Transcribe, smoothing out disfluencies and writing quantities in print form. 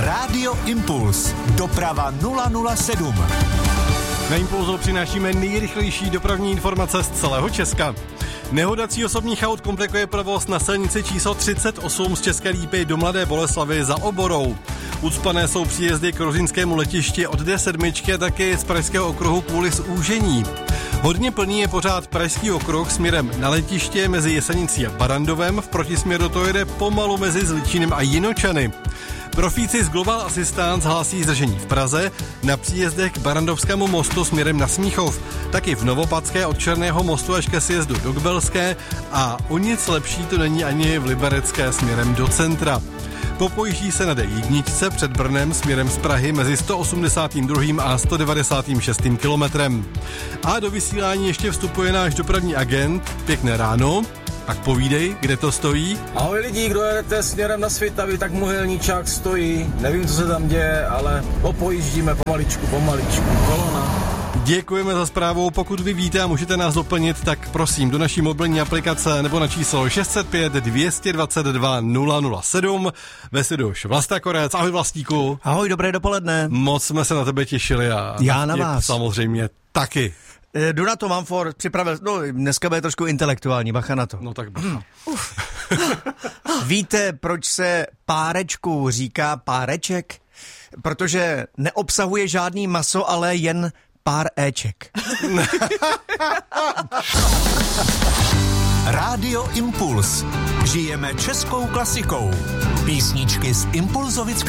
Rádio Impuls. Doprava 007. Na Impulzu přinášíme nejrychlejší dopravní informace z celého Česka. Nehoda 3 osobních aut komplikuje provoz na silnici číslo 38 z České Lípy do Mladé Boleslavi za Oborou. Ucpané jsou příjezdy k Rozyňskému letišti od D7 a taky z Pražského okruhu kvůli zúžení. Hodně plný je pořád Pražský okruh směrem na letiště mezi Jesenicí a Barrandovem, v protisměru to jede pomalu mezi Zličínem a Jinočany. Profíci z Global Assistance hlásí zdržení v Praze na příjezdech k Barrandovskému mostu směrem na Smíchov, taky v Novopadské od Černého mostu až ke sjezdu do Gbelské a o nic lepší to není ani v Liberecké směrem do centra. Popojíždí se na D1 před Brnem směrem z Prahy mezi 182. a 196. kilometrem. A do vysílání ještě vstupuje náš dopravní agent. Pěkné ráno. Tak povídej, kde to stojí? Ahoj lidi, kdo jedete směrem na Svitavy, tak Mohelníčák stojí. Nevím, co se tam děje, ale popojíždíme pomaličku, kolona. Děkujeme za zprávu, pokud vy víte a můžete nás doplnit, tak prosím do naší mobilní aplikace nebo na číslo 605 222 007 ve studiu Vlasta Korec. Ahoj Vlastíku. Ahoj, dobré dopoledne. Moc jsme se na tebe těšili a já na vás. Samozřejmě taky. Jdu na to, mám připravil, dneska bude trošku intelektuální, bacha na to. No tak bacha. Víte, proč se párečku říká páreček? Protože neobsahuje žádný maso, ale jen pár éček. Rádio Impuls. Žijeme českou klasikou. Písničky z Impulzovic